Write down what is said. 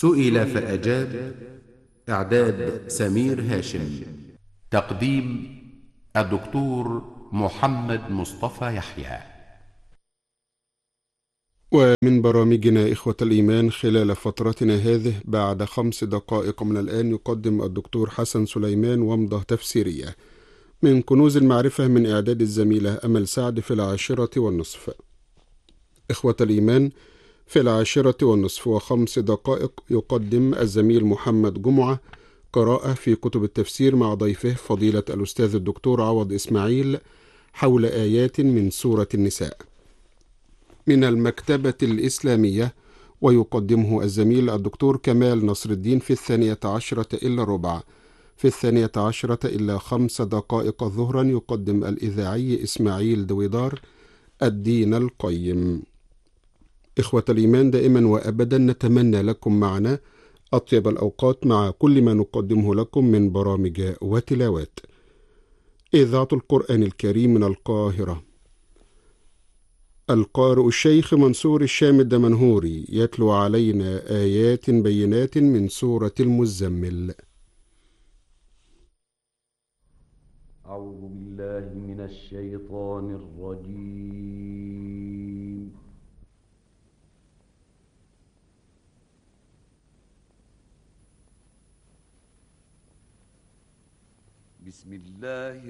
سئل فأجاب. إعداد سمير هاشم. تقديم الدكتور محمد مصطفى يحيى. ومن برامجنا إخوة الإيمان خلال فترتنا هذه بعد 5 دقائق من الآن يقدم الدكتور حسن سليمان ومضة تفسيرية من كنوز المعرفة من إعداد الزميلة أمل سعد في 10:30. إخوة الإيمان، في 10:30 و5 دقائق يقدم الزميل محمد جمعة قراءة في كتب التفسير مع ضيفه فضيلة الأستاذ الدكتور عوض إسماعيل حول آيات من سورة النساء من المكتبة الإسلامية، ويقدمه الزميل الدكتور كمال نصر الدين في 12:10 في 12:05 ظهرا يقدم الإذاعي إسماعيل دويدار الدين القيم. إخوة الإيمان، دائما وأبدا نتمنى لكم معنا أطيب الأوقات مع كل ما نقدمه لكم من برامج وتلاوات. إذاعة القرآن الكريم من القاهرة. القارئ الشيخ منصور الشام الدمنهوري يتلو علينا آيات بينات من سورة المزمل. أعوذ بالله من الشيطان الرجيم. بسم الله